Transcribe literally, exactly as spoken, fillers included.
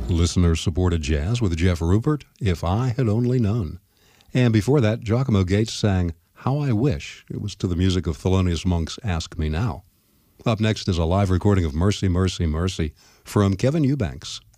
Listener-supported jazz with Jeff Rupert, If I Had Only Known. And before that, Giacomo Gates sang How I Wish. It was to the music of Thelonious Monk's Ask Me Now. Up next is a live recording of Mercy, Mercy, Mercy from Kevin Eubanks.